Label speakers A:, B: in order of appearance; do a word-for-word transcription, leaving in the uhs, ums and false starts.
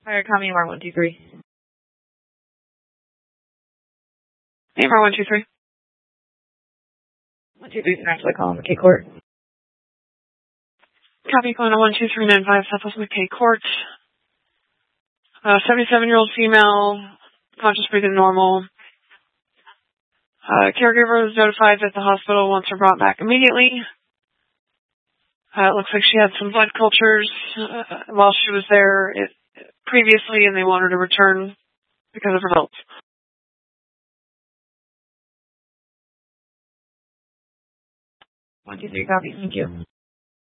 A: Alright, call me A M R one two three. A M R one two three. one two three is actually calling McKay Court. Copy phone one two three nine five Southwest McKay Court. Uh, seventy-seven-year-old female, conscious breathing normal. Uh, caregiver was notified that the hospital wants her brought back immediately. Uh, it looks like she had some blood cultures uh, while she was there it, previously, and they want her to return because of results. one two three, copy. Thank you.